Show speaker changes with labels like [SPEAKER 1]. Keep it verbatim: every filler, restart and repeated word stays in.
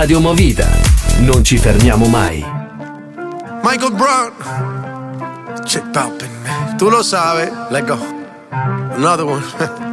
[SPEAKER 1] Radio Movida. Non ci fermiamo mai.
[SPEAKER 2] Michael Brown, check poppin', man. Tu lo sabes. Let go. Another one.